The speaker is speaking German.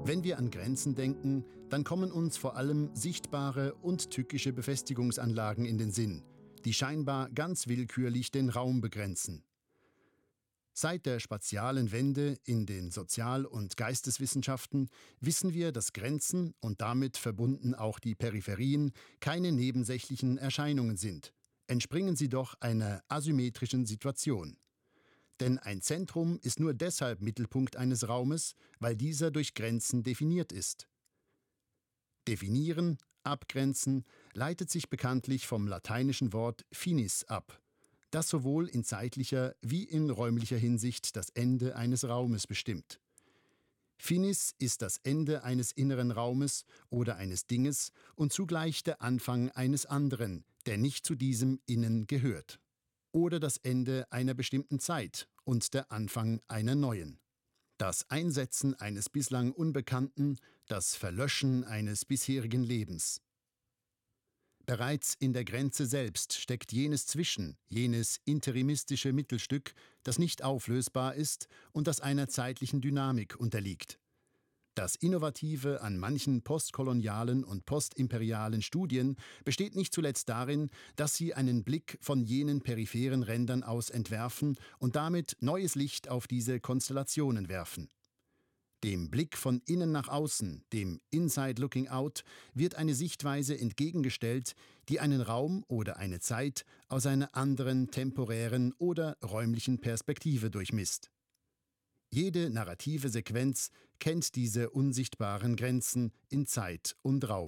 Wenn wir an Grenzen denken, dann kommen uns vor allem sichtbare und tückische Befestigungsanlagen in den Sinn, die scheinbar ganz willkürlich den Raum begrenzen. Seit der spatialen Wende in den Sozial- und Geisteswissenschaften wissen wir, dass Grenzen und damit verbunden auch die Peripherien keine nebensächlichen Erscheinungen sind, entspringen sie doch einer asymmetrischen Situation. Denn ein Zentrum ist nur deshalb Mittelpunkt eines Raumes, weil dieser durch Grenzen definiert ist. Definieren, abgrenzen, leitet sich bekanntlich vom lateinischen Wort finis ab, das sowohl in zeitlicher wie in räumlicher Hinsicht das Ende eines Raumes bestimmt. Finis ist das Ende eines inneren Raumes oder eines Dinges und zugleich der Anfang eines anderen, der nicht zu diesem Innen gehört. Oder das Ende einer bestimmten Zeit und der Anfang einer neuen. Das Einsetzen eines bislang Unbekannten, das Verlöschen eines bisherigen Lebens. Bereits in der Grenze selbst steckt jenes Zwischen, jenes interimistische Mittelstück, das nicht auflösbar ist und das einer zeitlichen Dynamik unterliegt. Das Innovative an manchen postkolonialen und postimperialen Studien besteht nicht zuletzt darin, dass sie einen Blick von jenen peripheren Rändern aus entwerfen und damit neues Licht auf diese Konstellationen werfen. Dem Blick von innen nach außen, dem Inside Looking Out, wird eine Sichtweise entgegengestellt, die einen Raum oder eine Zeit aus einer anderen temporären oder räumlichen Perspektive durchmisst. Jede narrative Sequenz kennt diese unsichtbaren Grenzen in Zeit und Raum.